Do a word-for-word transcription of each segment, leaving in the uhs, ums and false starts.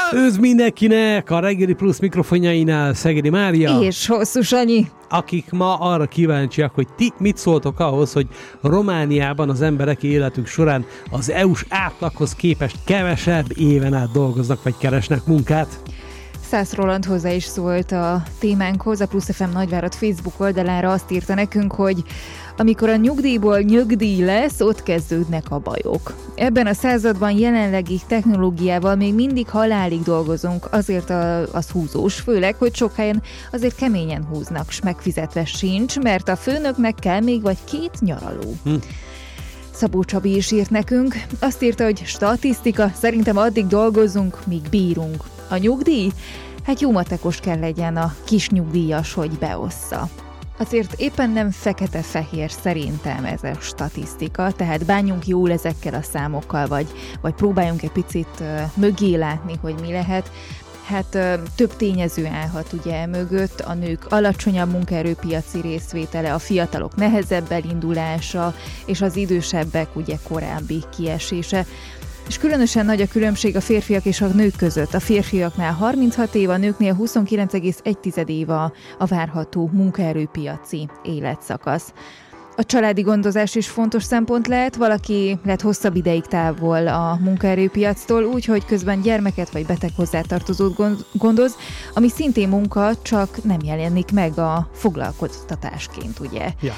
Ősz mindenkinek a Reggeli Plusz mikrofonjainál Szegedi Mária. És Hosszú Sanyi. Akik ma arra kíváncsiak, hogy ti mit szóltok ahhoz, hogy Romániában az emberek életük során az é u-s átlaghoz képest kevesebb éven át dolgoznak, vagy keresnek munkát. Szász Roland hozzá is szólt a témánkhoz, a Plusz ef em Nagyvárad Facebook oldalára azt írta nekünk, hogy amikor a nyugdíjból nyugdíj lesz, ott kezdődnek a bajok. Ebben a században jelenlegi technológiával még mindig halálig dolgozunk, azért a, az húzós, főleg, hogy sok helyen azért keményen húznak, s megfizetve sincs, mert a főnöknek kell még vagy két nyaraló. Hm. Szabó Csabi is írt nekünk, azt írta, hogy statisztika, szerintem addig dolgozzunk, míg bírunk. A nyugdíj? Hát jó matekos kell legyen a kis nyugdíjas, hogy beossza. Azért éppen nem fekete-fehér szerintem ez a statisztika, tehát bánjunk jól ezekkel a számokkal, vagy, vagy próbáljunk egy picit uh, mögé látni, hogy mi lehet. Hát uh, több tényező állhat ugye mögött, a nők alacsonyabb munkaerőpiaci részvétele, a fiatalok nehezebb elindulása, és az idősebbek ugye korábbi kiesése. És különösen nagy a különbség a férfiak és a nők között. A férfiaknál harminchat év, a nőknél huszonkilenc egész egy év a, a várható munkaerőpiaci életszakasz. A családi gondozás is fontos szempont lehet, valaki lehet hosszabb ideig távol a munkaerőpiactól, úgyhogy közben gyermeket vagy beteg hozzátartozót gondoz, ami szintén munka, csak nem jelenik meg a foglalkoztatásként, ugye? Ja.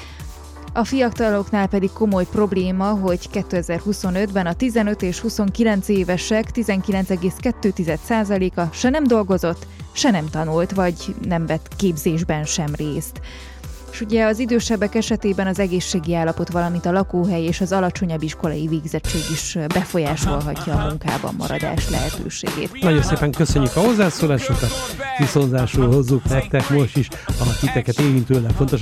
A fiataloknál pedig komoly probléma, hogy kétezer-huszonötben a tizenöt és huszonkilenc évesek tizenkilenc egész kettő százaléka se nem dolgozott, se nem tanult, vagy nem vett képzésben sem részt. És ugye az idősebbek esetében az egészségi állapot, valamint a lakóhely és az alacsonyabb iskolai végzettség is befolyásolhatja a munkában maradás lehetőségét. Nagyon szépen köszönjük a hozzászólásokat, viszonzásul hozzuk nektek most is a titeket érintőleg fontos